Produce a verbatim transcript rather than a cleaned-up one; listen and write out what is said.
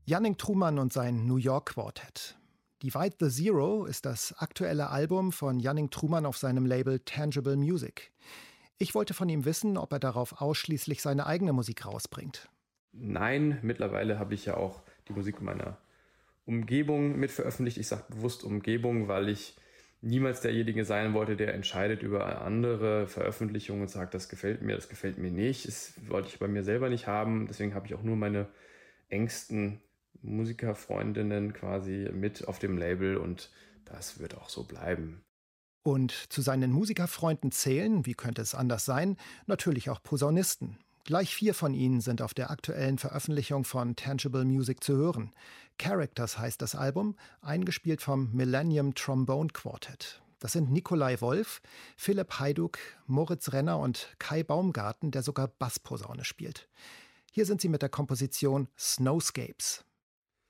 Jannik Truman und sein New York Quartet. Divide the Zero ist das aktuelle Album von Jannik Truman auf seinem Label Tangible Music. Ich wollte von ihm wissen, ob er darauf ausschließlich seine eigene Musik rausbringt. Nein, mittlerweile habe ich ja auch die Musik meiner Umgebung mit veröffentlicht. Ich sage bewusst Umgebung, weil ich niemals derjenige sein wollte, der entscheidet über andere Veröffentlichungen und sagt, das gefällt mir, das gefällt mir nicht. Das wollte ich bei mir selber nicht haben. Deswegen habe ich auch nur meine engsten Musikerfreundinnen quasi mit auf dem Label und das wird auch so bleiben. Und zu seinen Musikerfreunden zählen, wie könnte es anders sein, natürlich auch Posaunisten. Gleich vier von ihnen sind auf der aktuellen Veröffentlichung von Tangible Music zu hören. Characters heißt das Album, eingespielt vom Millennium Trombone Quartet. Das sind Nikolai Wolf, Philipp Hajduk, Moritz Renner und Kai Baumgarten, der sogar Bassposaune spielt. Hier sind sie mit der Komposition Snowscapes.